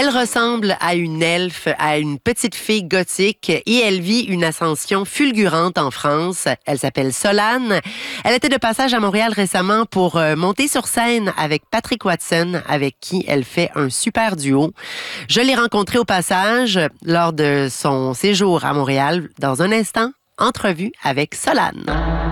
Elle ressemble à une elfe, à une petite fille gothique et elle vit une ascension fulgurante en France. Elle s'appelle Solane. Elle était de passage à Montréal récemment pour monter sur scène avec Patrick Watson, avec qui elle fait un super duo. Je l'ai rencontrée au passage lors de son séjour à Montréal. Dans un instant, entrevue avec Solane.